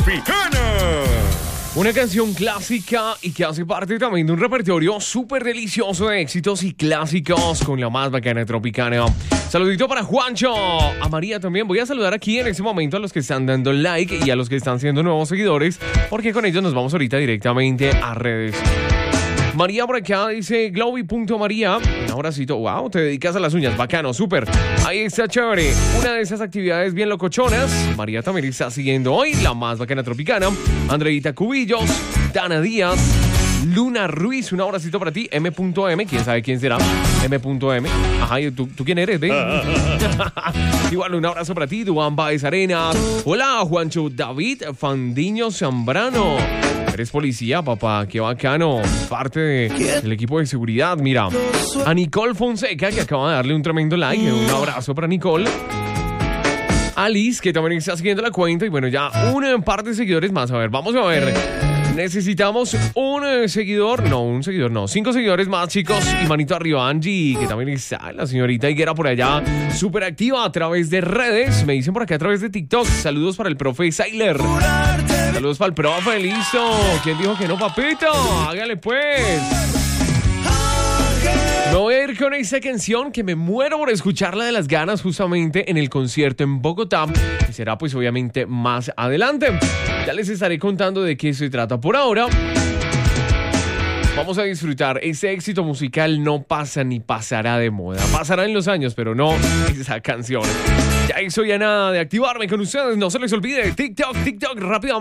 Una canción clásica y que hace parte también de un repertorio súper delicioso de éxitos y clásicos con la más bacana Tropicana. Saludito para Juancho, a María también. Voy a saludar aquí en este momento a los que están dando like y a los que están siendo nuevos seguidores, porque con ellos nos vamos ahorita directamente a redes. María por acá dice Globy.María. Un abracito. Wow, te dedicas a las uñas. Bacano, súper. Ahí está, chévere. Una de esas actividades bien locochonas. María también está siguiendo hoy la más bacana Tropicana. Andreita Cubillos, Dana Díaz, Luna Ruiz. Un abracito para ti. M.M. ¿Quién sabe quién será? M.M. Ajá, ¿tú quién eres? Igual un abrazo para ti. Duan Baez Arenas. Hola, Juancho David Fandiño Zambrano. Eres policía, papá, qué bacano. Parte del equipo de seguridad. Mira, a Nicole Fonseca, que acaba de darle un tremendo like. Un abrazo para Nicole. Alice, que también está siguiendo la cuenta. Y bueno, ya un par de seguidores más. A ver, vamos a ver. Necesitamos un seguidor. No, 5 seguidores más, chicos. Y manito arriba, Angie, que también está la señorita Higuera por allá. Súper activa a través de redes. Me dicen por acá a través de TikTok. Saludos para el profe Sailer. Saludos para el profe, listo. ¿Quién dijo que no, papito? Hágale pues. Me voy a ir con esta canción que me muero por escucharla de las ganas justamente en el concierto en Bogotá, que será pues obviamente más adelante. Ya les estaré contando de qué se trata. Por ahora vamos a disfrutar. Ese éxito musical no pasa ni pasará de moda. Pasará en los años, pero no esa canción. Ya eso ya nada de activarme con ustedes. No se les olvide TikTok rápidamente.